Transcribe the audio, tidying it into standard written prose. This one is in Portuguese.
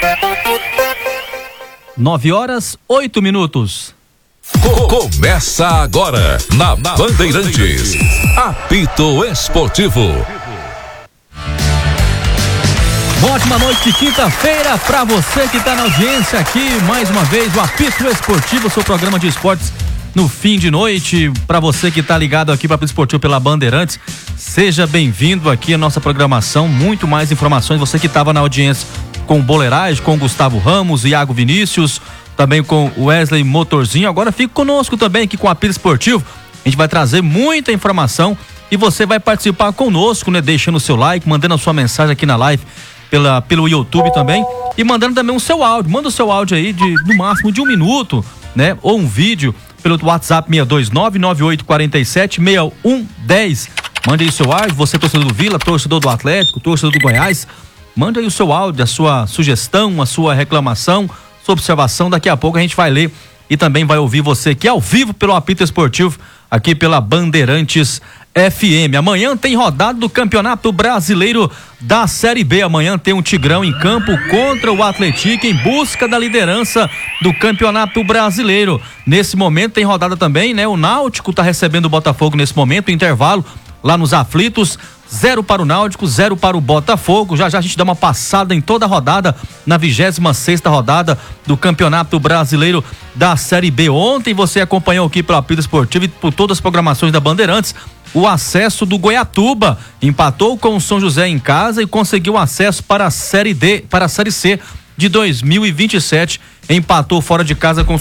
9h08. Começa agora na Bandeirantes. Apito Esportivo. Uma ótima noite de quinta-feira para você que está na audiência aqui, mais uma vez, o Apito Esportivo, seu programa de esportes no fim de noite. Para você que está ligado aqui para o Apito Esportivo pela Bandeirantes, seja bem-vindo aqui à nossa programação. Muito mais informações, você que estava na audiência com o Boleiragem, com o Gustavo Ramos, Iago Vinícius, também com o Wesley Motorzinho. Agora fique conosco também aqui com o Apito Esportivo. A gente vai trazer muita informação e você vai participar conosco, né? Deixando o seu like, mandando a sua mensagem aqui na live pelo YouTube também e mandando também o seu áudio. Manda o seu áudio aí no máximo de 1 minuto, né? Ou um vídeo pelo WhatsApp 62998476110. Mande aí o seu áudio, você torcedor do Vila, torcedor do Atlético, torcedor do Goiás. Mande aí o seu áudio, a sua sugestão, a sua reclamação, sua observação. Daqui a pouco a gente vai ler e também vai ouvir você aqui ao vivo pelo Apito Esportivo, aqui pela Bandeirantes FM. Amanhã tem rodada do Campeonato Brasileiro da Série B. Amanhã tem um Tigrão em campo contra o Atlético em busca da liderança do Campeonato Brasileiro. Nesse momento tem rodada também, né? O Náutico tá recebendo o Botafogo nesse momento, intervalo lá nos aflitos. 0 para o Náutico, 0 para o Botafogo. Já a gente dá uma passada em toda a rodada, na 26ª rodada do Campeonato Brasileiro da Série B. Ontem você acompanhou aqui pelo Apito Esportivo e por todas as programações da Bandeirantes o acesso do Goiatuba. Empatou com o São José em casa e conseguiu acesso para a Série D, para a Série C de 2027. Empatou fora de casa com